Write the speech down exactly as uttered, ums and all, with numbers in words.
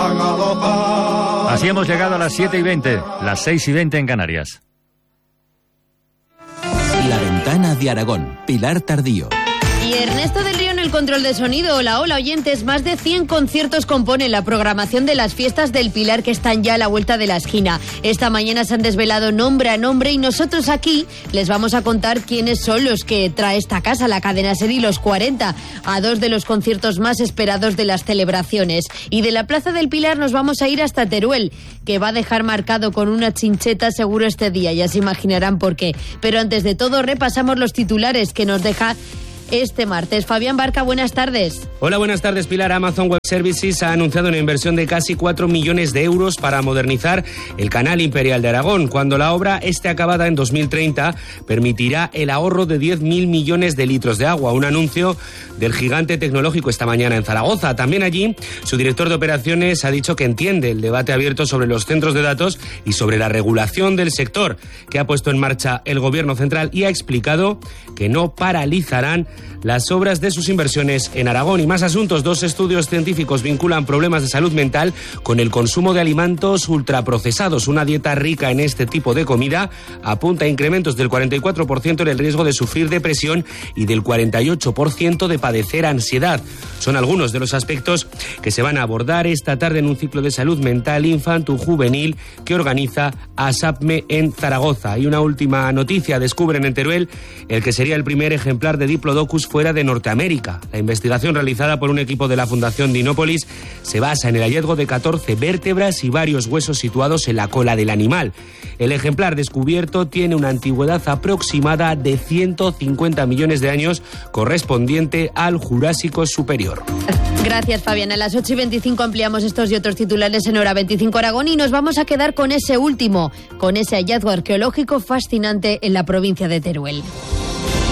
Así hemos llegado a las siete y veinte, las seis y veinte en Canarias. La Ventana de Aragón, Pilar Tardío. Y Ernesto del Río en el control de sonido. Hola, hola oyentes. Más de cien conciertos componen la programación de las fiestas del Pilar que están ya a la vuelta de la esquina. Esta mañana se han desvelado nombre a nombre y nosotros aquí les vamos a contar quiénes son los que trae esta casa, la cadena SER y los cuarenta, a dos de los conciertos más esperados de las celebraciones. Y de la Plaza del Pilar nos vamos a ir hasta Teruel, que va a dejar marcado con una chincheta seguro este día. Ya se imaginarán por qué. Pero antes de todo repasamos los titulares que nos deja este martes. Fabián Barca, buenas tardes. Hola, buenas tardes, Pilar. Amazon Web Services ha anunciado una inversión de casi cuatro millones de euros para modernizar el Canal Imperial de Aragón. Cuando la obra esté acabada en dos mil treinta, permitirá el ahorro de diez mil millones de litros de agua. Un anuncio del gigante tecnológico esta mañana en Zaragoza. También allí, su director de operaciones ha dicho que entiende el debate abierto sobre los centros de datos y sobre la regulación del sector que ha puesto en marcha el Gobierno central, y ha explicado que no paralizarán las obras de sus inversiones en Aragón. Y más asuntos. Dos estudios científicos vinculan problemas de salud mental con el consumo de alimentos ultraprocesados. Una dieta rica en este tipo de comida apunta a incrementos del cuarenta y cuatro por ciento en el riesgo de sufrir depresión y del cuarenta y ocho por ciento de padecer ansiedad. Son algunos de los aspectos que se van a abordar esta tarde en un ciclo de salud mental infanto-juvenil que organiza ASAPME en Zaragoza. Y una última noticia. Descubren en Teruel el que sería el primer ejemplar de Diplodocus fuera de Norteamérica. La investigación realizada por un equipo de la Fundación Dinópolis se basa en el hallazgo de catorce vértebras y varios huesos situados en la cola del animal. El ejemplar descubierto tiene una antigüedad aproximada de ciento cincuenta millones de años, correspondiente al Jurásico Superior. Gracias, Fabián. A las ocho y veinticinco ampliamos estos y otros titulares en Hora veinticinco Aragón y nos vamos a quedar con ese último, con ese hallazgo arqueológico fascinante en la provincia de Teruel.